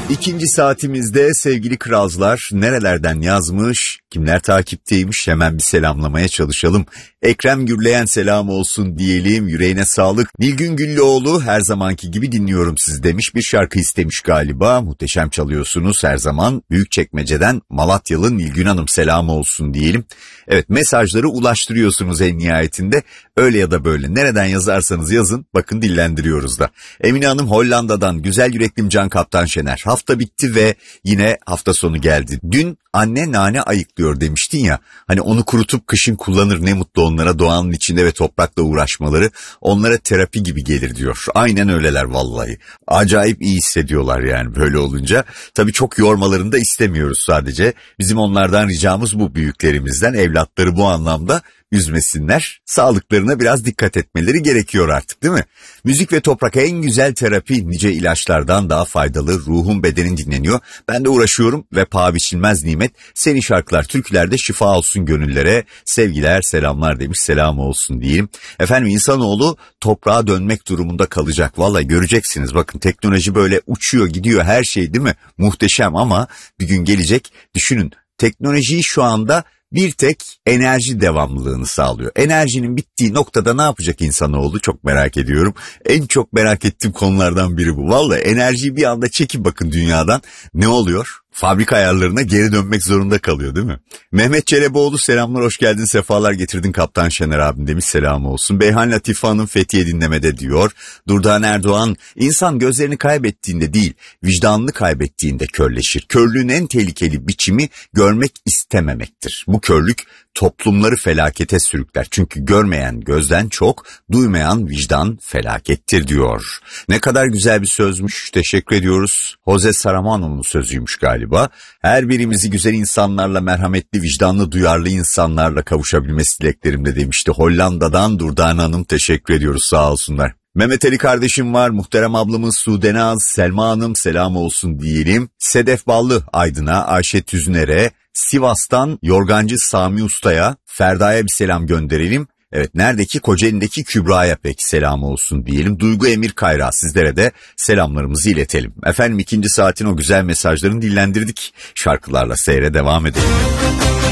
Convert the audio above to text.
İkinci saatimizde sevgili kralcılar nerelerden yazmış, kimler takipteymiş hemen bir selamlamaya çalışalım. Ekrem Gürleyen selam olsun diyelim, yüreğine sağlık. Nilgün Güllüoğlu her zamanki gibi dinliyorum siz demiş, bir şarkı istemiş galiba. Muhteşem çalıyorsunuz her zaman. Büyükçekmece'den Malatyalı Nilgün Hanım selam olsun diyelim. Evet, mesajları ulaştırıyorsunuz en nihayetinde. Öyle ya da böyle nereden yazarsanız yazın, bakın dillendiriyoruz da. Emine Hanım Hollanda'dan, güzel yüreklim Can Kaptan Şener. Hafta bitti ve yine hafta sonu geldi. Dün anne nane ayıklıyor demiştin ya, hani onu kurutup kışın kullanır, ne mutlu onlara, doğanın içinde ve toprakla uğraşmaları onlara terapi gibi gelir diyor. Aynen öyleler vallahi. Acayip iyi hissediyorlar yani böyle olunca. Tabii çok yormalarını da istemiyoruz sadece. Bizim onlardan ricamız bu, büyüklerimizden, evlatları bu anlamda üzmesinler. Sağlıklarına biraz dikkat etmeleri gerekiyor artık, değil mi? Müzik ve toprak en güzel terapi, nice ilaçlardan daha faydalı, ruhun bedenin dinleniyor. Ben de uğraşıyorum ve paha biçilmez nimet. Senin şarkılar, türkülerde şifa olsun gönüllere. Sevgiler, selamlar demiş, selam olsun diyeyim. Efendim, insanoğlu toprağa dönmek durumunda kalacak. Vallahi göreceksiniz, bakın teknoloji böyle uçuyor gidiyor her şey, değil mi? Muhteşem, ama bir gün gelecek, düşünün, teknolojiyi şu anda bir tek enerji devamlılığını sağlıyor. Enerjinin bittiği noktada ne yapacak insanoğlu, çok merak ediyorum. En çok merak ettiğim konulardan biri bu. Vallahi enerjiyi bir anda çekip bakın dünyadan, ne oluyor? Fabrika ayarlarına geri dönmek zorunda kalıyor, değil mi? Mehmet Çeleboğlu selamlar, hoş geldin, sefalar getirdin Kaptan Şener abim demiş, selam olsun. Beyhan Latife Hanım Fethiye dinlemede diyor. Durdan Erdoğan, insan gözlerini kaybettiğinde değil, vicdanını kaybettiğinde körleşir. Körlüğün en tehlikeli biçimi görmek istememektir. Bu körlük toplumları felakete sürükler. Çünkü görmeyen gözden çok, duymayan vicdan felakettir diyor. Ne kadar güzel bir sözmüş, teşekkür ediyoruz. Jose Saramano'nun sözüymüş galiba. Her birimizi güzel insanlarla, merhametli, vicdanlı, duyarlı insanlarla kavuşabilmesi dileklerimle demişti. Hollanda'dan Durdan Hanım, teşekkür ediyoruz, sağ olsunlar. Mehmet Ali kardeşim var, muhterem ablamız Sude Naz, Selma Hanım selam olsun diyelim. Sedef Ballı Aydın'a, Ayşe Tüzner'e, Sivas'tan Yorgancı Sami Usta'ya, Ferda'ya bir selam gönderelim. Evet, neredeki Kocaeli'ndeki Kübra'ya pek selam olsun diyelim. Duygu Emir Kayra, sizlere de selamlarımızı iletelim. Efendim, ikinci saatin o güzel mesajlarını dillendirdik. Şarkılarla seyre devam edelim.